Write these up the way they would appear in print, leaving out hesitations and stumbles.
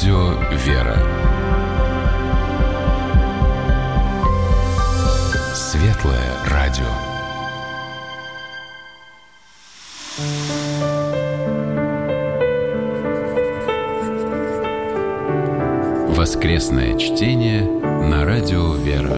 Радио «Вера». Светлое радио. Воскресное чтение на Радио «Вера».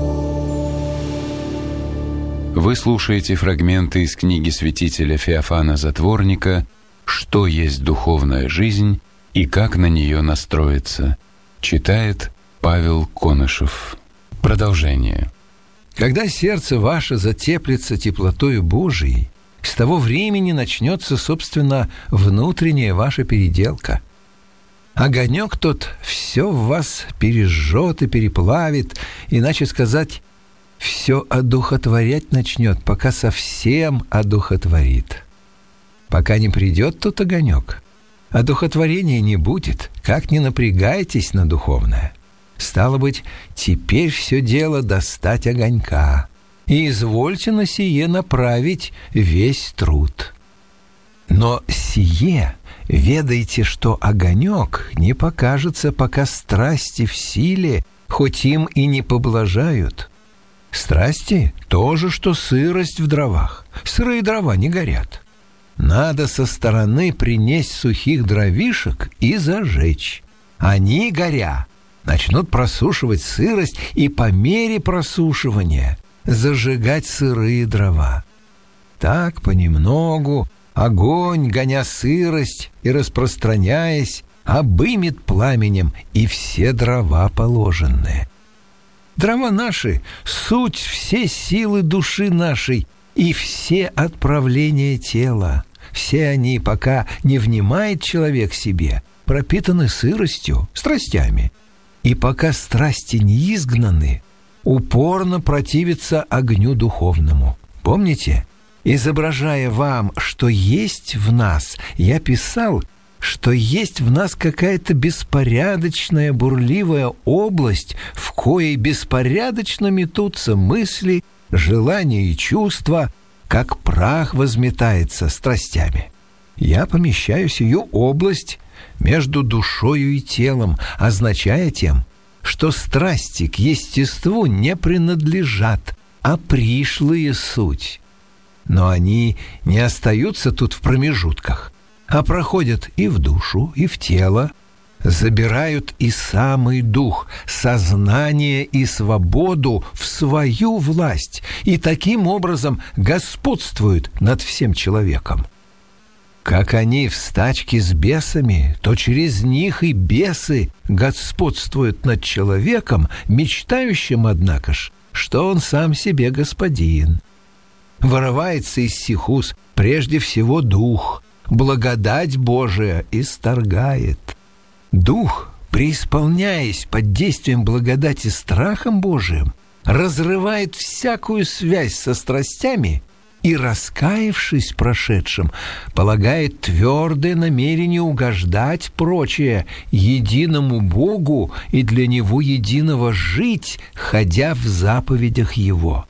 Вы слушаете фрагменты из книги святителя Феофана Затворника «Что есть духовная жизнь и как на нее настроиться». Читает Павел Конышев. Продолжение. Когда сердце ваше затеплится теплотою Божией, с того времени начнется, собственно, внутренняя ваша переделка. Огонек тот все в вас пережжет и переплавит, иначе сказать, все одухотворять начнет, пока совсем одухотворит. Пока не придет тот огонек, одухотворения не будет, как ни напрягайтесь на духовное. Стало быть, теперь все дело достать огонька, и извольте на сие направить весь труд. Но сие ведайте, что огонек не покажется, пока страсти в силе, хоть им и не поблажают. Страсти — то же, что сырость в дровах. Сырые дрова не горят. Надо со стороны принесть сухих дровишек и зажечь. Они, горя, начнут просушивать сырость и по мере просушивания зажигать сырые дрова. Так понемногу огонь, гоня сырость и распространяясь, обымет пламенем и все дрова положенные. Дрова наши — суть все силы души нашей и все отправления тела. Все они, пока не внимает человек себе, пропитаны сыростью, страстями. И пока страсти не изгнаны, упорно противится огню духовному. Помните, изображая вам, что есть в нас, я писал, что есть в нас какая-то беспорядочная, бурливая область, в коей беспорядочно метутся мысли, желания и чувства, как прах возметается страстями. Я помещаю сию область между душою и телом, означая тем, что страсти к естеству не принадлежат, а пришлые суть. Но они не остаются тут в промежутках, а проходят и в душу, и в тело, забирают и самый дух, сознание и свободу в свою власть и таким образом господствуют над всем человеком. Как они в стачке с бесами, то через них и бесы господствуют над человеком, мечтающим, однако ж, что он сам себе господин. Вырывается из сих уз прежде всего дух, благодать Божия исторгает. Дух, преисполняясь под действием благодати страхом Божиим, разрывает всякую связь со страстями и, раскаявшись прошедшим, полагает твердое намерение угождать прочее единому Богу и для Него единого жить, ходя в заповедях Его.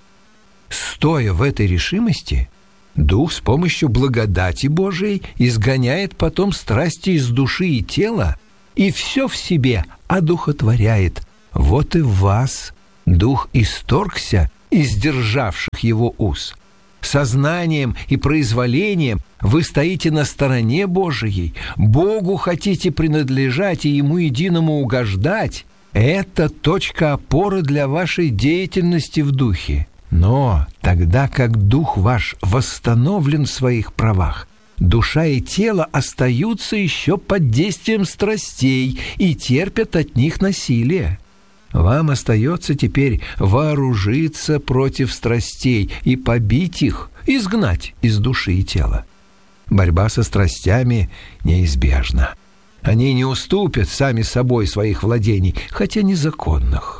Стоя в этой решимости, Дух с помощью благодати Божией изгоняет потом страсти из души и тела и все в себе одухотворяет. Вот и в вас Дух исторгся из державших его уз. Сознанием и произволением вы стоите на стороне Божией, Богу хотите принадлежать и Ему единому угождать. Это точка опоры для вашей деятельности в Духе. Но тогда как Дух ваш восстановлен в своих правах, душа и тело остаются еще под действием страстей и терпят от них насилие. Вам остается теперь вооружиться против страстей и побить их, изгнать из души и тела. Борьба со страстями неизбежна. Они не уступят сами собой своих владений, хотя незаконных.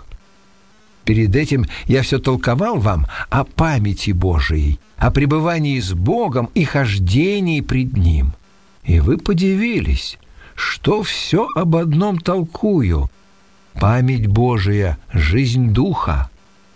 Перед этим я все толковал вам о памяти Божией, о пребывании с Богом и хождении пред Ним. И вы подивились, что все об одном толкую. Память Божия — жизнь духа.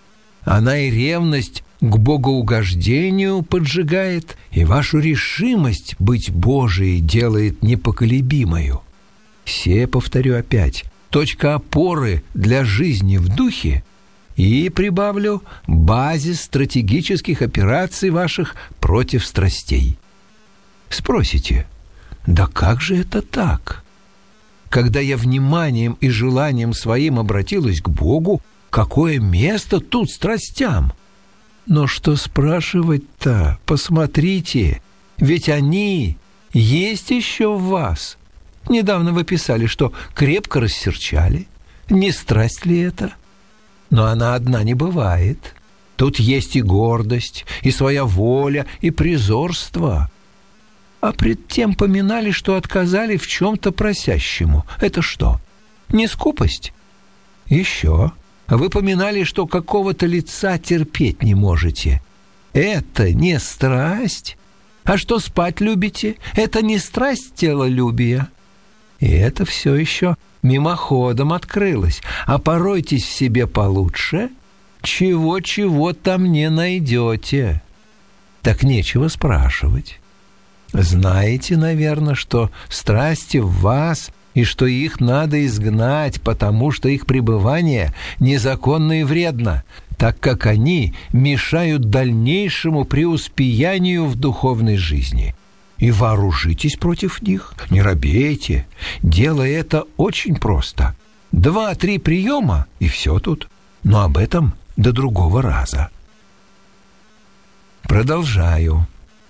Она и ревность к богоугождению поджигает, и вашу решимость быть Божией делает непоколебимою. все, повторю опять, точка опоры для жизни в духе, и, прибавлю, базис стратегических операций ваших против страстей. Спросите, да как же это так? Когда я вниманием и желанием своим обратилась к Богу, какое место тут страстям? Но что спрашивать-то? Посмотрите, ведь они есть еще в вас. Недавно вы писали, что крепко рассерчали. Не страсть ли это? Но она одна не бывает. Тут есть и гордость, и своя воля, и презорство. А пред тем поминали, что отказали в чем-то просящему. Это что, не скупость? Еще. Вы поминали, что какого-то лица терпеть не можете. Это не страсть. А что спать любите? Это не страсть телолюбия. И это все еще мимоходом открылось. А поройтесь в себе получше, чего-чего там не найдете. Так нечего спрашивать. Знаете, наверное, что страсти в вас, и что их надо изгнать, потому что их пребывание незаконно и вредно, так как они мешают дальнейшему преуспеянию в духовной жизни. И вооружитесь против них, не робейте. Дело это очень просто. 2-3 приема, и все тут. Но об этом до другого раза. Продолжаю.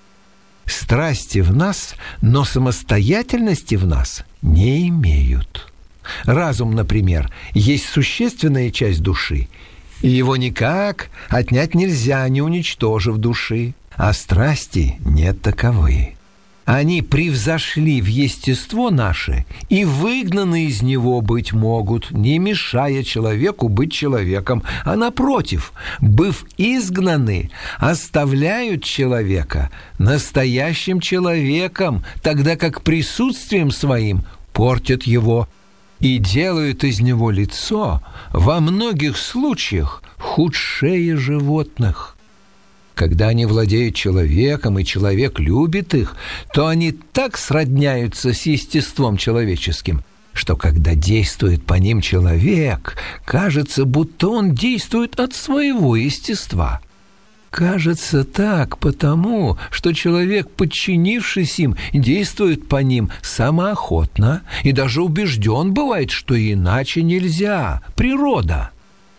Страсти в нас, но самостоятельности в нас не имеют. Разум, например, есть существенная часть души, и его никак отнять нельзя, не уничтожив души, а страсти нет таковы. Они превзошли в естество наше и выгнаны из него быть могут, не мешая человеку быть человеком, а напротив, быв изгнаны, оставляют человека настоящим человеком, тогда как присутствием своим портят его и делают из него лицо во многих случаях худшее животных. Когда они владеют человеком, и человек любит их, то они так сродняются с естеством человеческим, что когда действует по ним человек, кажется, будто он действует от своего естества. Кажется так потому, что человек, подчинившись им, действует по ним самоохотно и даже убежден бывает, что иначе нельзя, природа.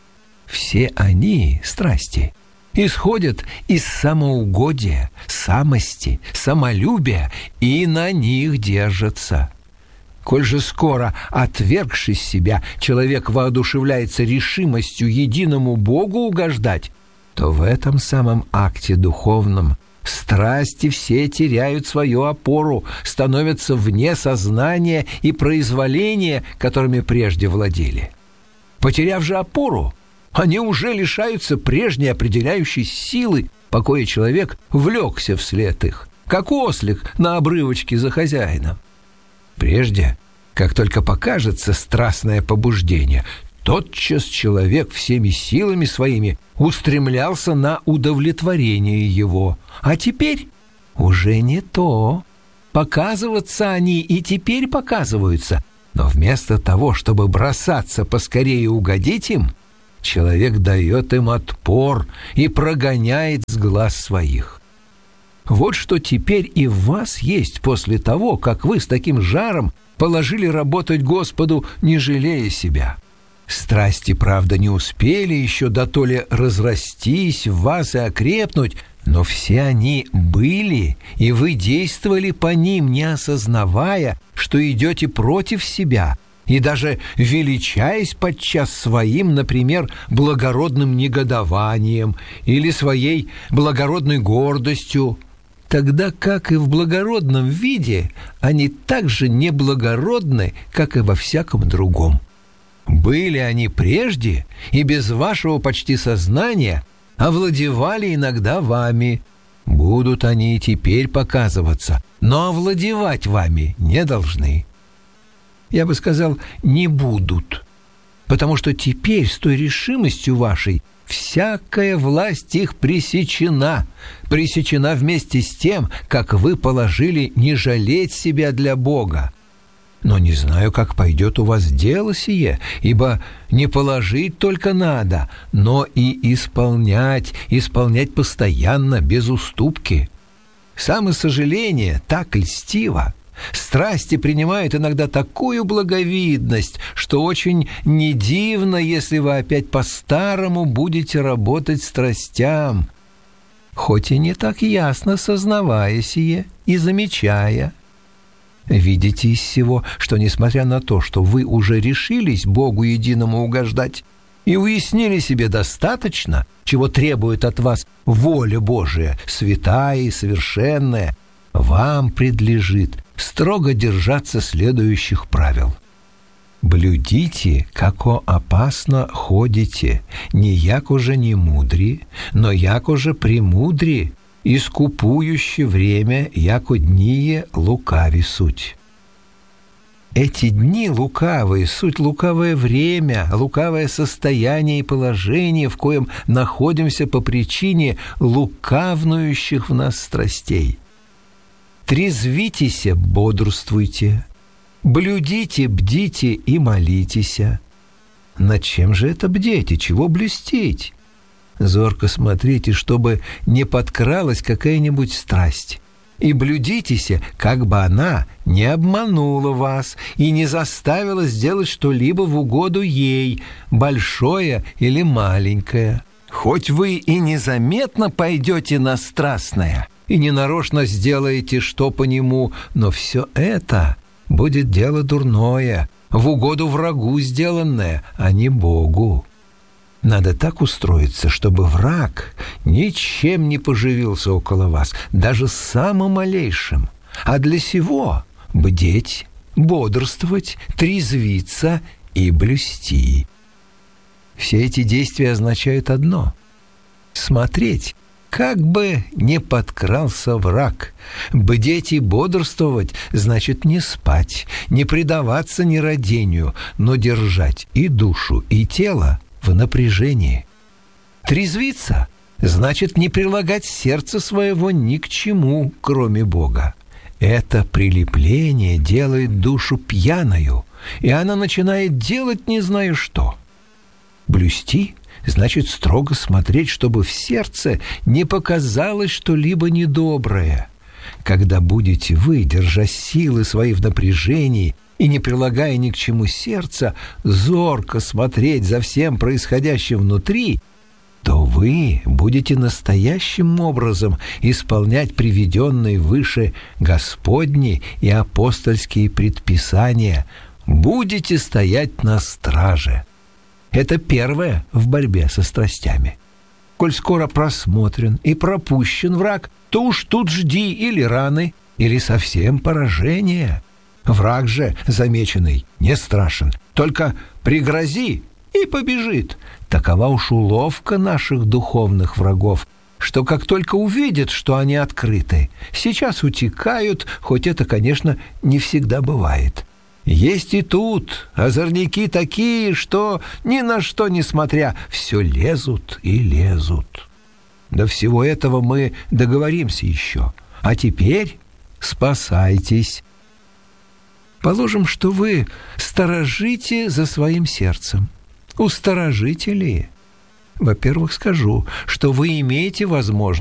Все они, страсти, исходят из самоугодия, самости, самолюбия и на них держатся. Коль же скоро, отвергшись себя, человек воодушевляется решимостью единому Богу угождать, то в этом самом акте духовном страсти все теряют свою опору, становятся вне сознания и произволения, которыми прежде владели. Потеряв же опору, они уже лишаются прежней определяющей силы, покоя человек влекся вслед их, как ослик на обрывочке за хозяином. Прежде, как только покажется страстное побуждение, тотчас человек всеми силами своими устремлялся на удовлетворение его. А теперь уже не то. Показываться они и теперь показываются, но вместо того, чтобы бросаться поскорее угодить им, человек дает им отпор и прогоняет с глаз своих. Вот что теперь и в вас есть после того, как вы с таким жаром положили работать Господу, не жалея себя. Страсти, правда, не успели еще дотоле разрастись в вас и окрепнуть, но все они были, и вы действовали по ним, не осознавая, что идете против себя, и даже величаясь подчас своим, например, благородным негодованием или своей благородной гордостью, тогда как и в благородном виде они так же неблагородны, как и во всяком другом. Были они прежде и без вашего почти сознания овладевали иногда вами. Будут они и теперь показываться, но овладевать вами не должны. Я бы сказал, не будут, потому что теперь с той решимостью вашей всякая власть их пресечена вместе с тем, как вы положили не жалеть себя для Бога. но не знаю, как пойдет у вас дело сие, ибо не положить только надо, но и исполнять постоянно, без уступки. Самосожаление так льстиво, страсти принимают иногда такую благовидность, что очень не дивно, если вы опять по-старому будете работать страстям, хоть и не так ясно сознавая сие и замечая. Видите из всего, что, несмотря на то, что вы уже решились Богу единому угождать и уяснили себе достаточно, чего требует от вас воля Божия, святая и совершенная, вам предлежит строго держаться следующих правил. Блюдите, како опасно ходите, не яко же не мудри, но яко же премудри, искупующе время, яко дние лукави суть. Эти дни лукавые, суть лукавое время, лукавое состояние и положение, в коем находимся по причине лукавнующих в нас страстей. Трезвитеся, бодрствуйте, блюдите, бдите и молитесь. Над чем же это бдеть и чего блюстить? Зорко смотрите, чтобы не подкралась какая-нибудь страсть, и блюдитесь, как бы она не обманула вас и не заставила сделать что-либо в угоду ей, большое или маленькое. Хоть вы и незаметно пойдете на страстное, и ненарочно сделаете что по нему, но все это будет дело дурное, в угоду врагу сделанное, а не Богу. Надо так устроиться, чтобы враг ничем не поживился около вас, даже самым малейшим. А для сего бдеть, бодрствовать, трезвиться и блюсти. Все эти действия означают одно — смотреть, как бы не подкрался враг. Бдеть и бодрствовать значит не спать, не предаваться нерадению, но держать и душу, и тело в напряжении. Трезвиться значит не прилагать сердце своего ни к чему, кроме Бога. Это прилепление делает душу пьяною, и она начинает делать не знаю что. Блюсти значит строго смотреть, чтобы в сердце не показалось что-либо недоброе. Когда будете вы, держа силы свои в напряжении и не прилагая ни к чему сердца, зорко смотреть за всем происходящим внутри, то вы будете настоящим образом исполнять приведенные выше Господни и апостольские предписания, будете стоять на страже. Это первое в борьбе со страстями. Коль скоро просмотрен и пропущен враг, то уж тут жди или раны, или совсем поражения. Враг же, замеченный, не страшен, только пригрози и побежит. Такова уж уловка наших духовных врагов, что как только увидят, что они открыты, сейчас утекают, хоть это, конечно, не всегда бывает. Есть и тут озорники такие, что ни на что не смотря, все лезут и лезут. До всего этого мы договоримся еще. А теперь спасайтесь. Положим, что вы сторожите за своим сердцем. Усторожите ли? Во-первых, скажу, что вы имеете возможность